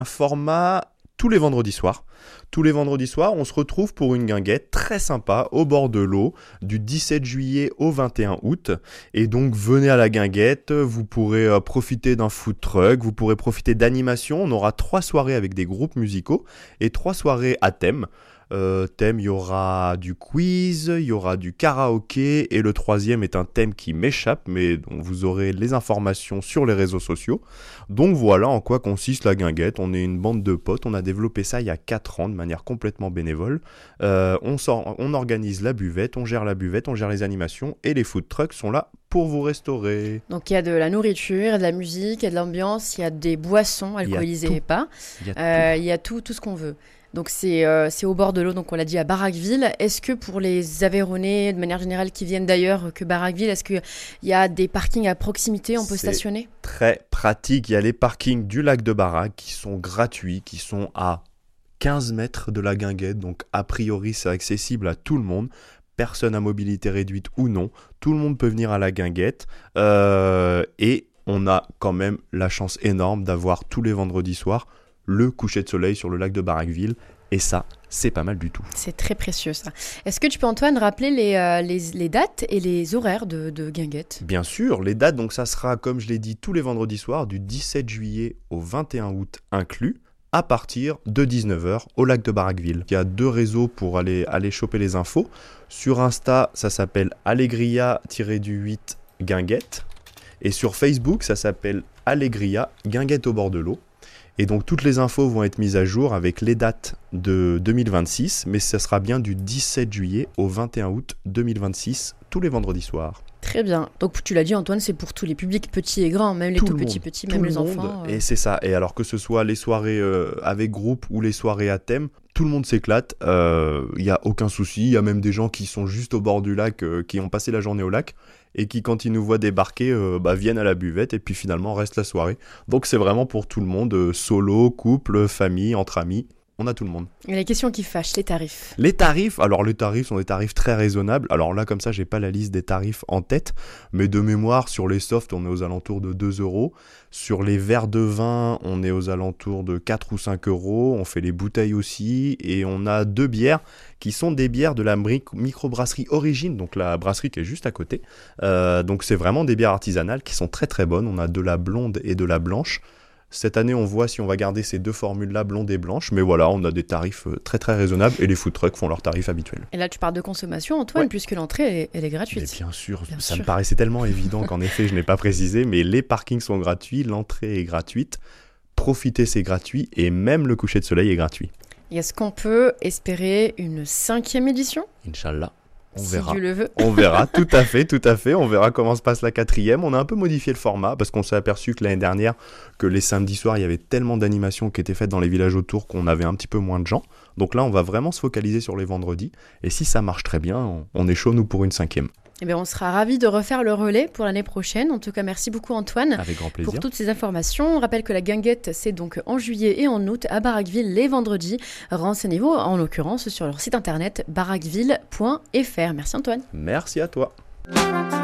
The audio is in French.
Un format tous les vendredis soirs. Tous les vendredis soirs, on se retrouve pour une guinguette très sympa au bord de l'eau du 17 juillet au 21 août. Et donc venez à la guinguette, vous pourrez profiter d'un food truck, vous pourrez profiter d'animation. On aura 3 soirées avec des groupes musicaux et 3 soirées à thème. Thème, il y aura du quiz, il y aura du karaoké et le troisième est un thème qui m'échappe mais dont vous aurez les informations sur les réseaux sociaux. Donc voilà en quoi consiste la guinguette. On est une bande de potes, on a développé ça il y a 4 ans de manière complètement bénévole. On organise la buvette, on gère les animations et les food trucks sont là pour vous restaurer. Donc il y a de la nourriture, de la musique, il y a de l'ambiance, il y a des boissons alcoolisées et pas. Il y a tout ce qu'on veut. Donc c'est au bord de l'eau, donc on l'a dit à Barraqueville. Est-ce que pour les Aveyronnais, de manière générale, qui viennent d'ailleurs que Barraqueville, est-ce qu'il y a des parkings à proximité, on peut stationner ? Très pratique, il y a les parkings du lac de Barraque qui sont gratuits, qui sont à 15 mètres de la guinguette, donc a priori c'est accessible à tout le monde. Personne à mobilité réduite ou non, tout le monde peut venir à la guinguette et on a quand même la chance énorme d'avoir tous les vendredis soirs le coucher de soleil sur le lac de Barraqueville et ça, c'est pas mal du tout. C'est très précieux ça. Est-ce que tu peux Antoine rappeler les dates et les horaires de guinguette ? Bien sûr, les dates, donc ça sera comme je l'ai dit tous les vendredis soirs du 17 juillet au 21 août inclus, à partir de 19h au lac de Barraqueville. Il y a 2 réseaux pour aller choper les infos. Sur Insta, ça s'appelle Allegria-8 Guinguette. Et sur Facebook, ça s'appelle Allegria Guinguette au bord de l'eau. Et donc toutes les infos vont être mises à jour avec les dates de 2026, mais ça sera bien du 17 juillet au 21 août 2026, tous les vendredis soirs. Très bien. Donc tu l'as dit Antoine, c'est pour tous les publics, petits et grands, même les tout petits, même les enfants. Et c'est ça. Et alors que ce soit les soirées avec groupe ou les soirées à thème, tout le monde s'éclate. Il n'y a aucun souci. Il y a même des gens qui sont juste au bord du lac, qui ont passé la journée au lac et qui, quand ils nous voient débarquer, viennent à la buvette et puis finalement restent la soirée. Donc c'est vraiment pour tout le monde, solo, couple, famille, entre amis. On a tout le monde. Et la question qui fâche, les tarifs. Les tarifs sont des tarifs très raisonnables. Alors là, comme ça, j'ai pas la liste des tarifs en tête, mais de mémoire, sur les softs, on est aux alentours de 2 €. Sur les verres de vin, on est aux alentours de 4 ou 5 €. On fait les bouteilles aussi, et on a 2 bières qui sont des bières de la microbrasserie Origine, donc la brasserie qui est juste à côté. Donc c'est vraiment des bières artisanales qui sont très très bonnes. On a de la blonde et de la blanche. Cette année, on voit si on va garder ces 2 formules-là, blonde et blanche. Mais voilà, on a des tarifs très très raisonnables et les food trucks font leurs tarifs habituels. Et là, tu parles de consommation, Antoine, puisque l'entrée, elle est gratuite. Mais bien sûr, ça me paraissait tellement évident qu'en effet, je n'ai pas précisé. Mais les parkings sont gratuits, l'entrée est gratuite. Profitez, c'est gratuit. Et même le coucher de soleil est gratuit. Et est-ce qu'on peut espérer une 5e édition ? Inch'Allah. On si verra. Dieu le veut. On verra, tout à fait. On verra comment se passe la 4e. On a un peu modifié le format parce qu'on s'est aperçu que l'année dernière, que les samedis soirs, il y avait tellement d'animations qui étaient faites dans les villages autour qu'on avait un petit peu moins de gens. Donc là, on va vraiment se focaliser sur les vendredis. Et si ça marche très bien, on est chaud, nous, pour une 5e. Eh bien, on sera ravis de refaire le relais pour l'année prochaine. En tout cas, merci beaucoup Antoine. Avec grand plaisir. Pour toutes ces informations. On rappelle que la guinguette, c'est donc en juillet et en août à Barraqueville les vendredis. Renseignez-vous en l'occurrence sur leur site internet barraqueville.fr. Merci Antoine. Merci à toi.